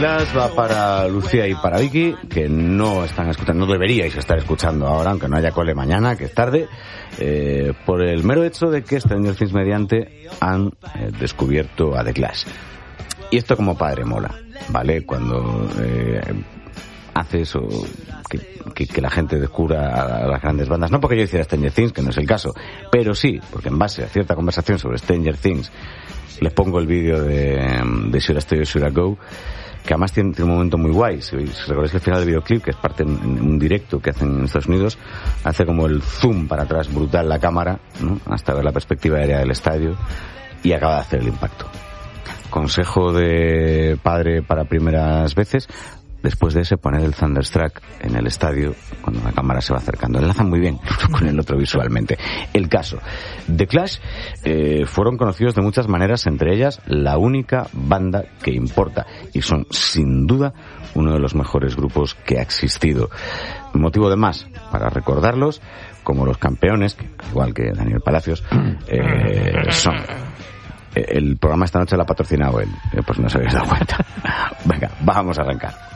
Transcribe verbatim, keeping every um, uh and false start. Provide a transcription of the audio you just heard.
Va para Lucía y para Vicky, que no están escuchando, no deberíais estar escuchando ahora, aunque no haya cole mañana, que es tarde, eh, por el mero hecho de que Stranger Things mediante han eh, descubierto a The Clash. Y esto como padre mola, ¿vale? Cuando eh, hace eso, que, que, que la gente descubra a las grandes bandas, no porque yo hiciera Stranger Things, que no es el caso, pero sí, porque en base a cierta conversación sobre Stranger Things, les pongo el vídeo de, de Should I Stay or Should I Go, que además tiene, tiene un momento muy guay. Si, si recordáis el final del videoclip, que es parte en, en un directo que hacen en Estados Unidos, hace como el zoom para atrás brutal la cámara, ¿no? Hasta ver la perspectiva aérea del estadio, y acaba de hacer el impacto. Consejo de padre para primeras veces: después de ese, poner el Thunderstruck en el estadio cuando la cámara se va acercando. Enlazan muy bien con el otro visualmente. El caso. The Clash eh, fueron conocidos de muchas maneras, entre ellas la única banda que importa. Y son, sin duda, uno de los mejores grupos que ha existido. Motivo de más para recordarlos como los campeones, que, igual que Daniel Palacios, eh, son. El programa esta noche lo ha patrocinado él. Eh, pues no se habéis dado cuenta. Venga, vamos a arrancar.